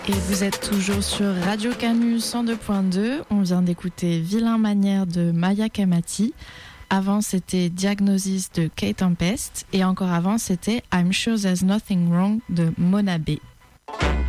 Et vous êtes toujours sur Radio Canu 102.2. On vient d'écouter Vilain Manière de Maya Kamati. Avant, c'était Diagnosis de Kate Tempest. Et encore avant, c'était I'm Sure There's Nothing Wrong de Mona B.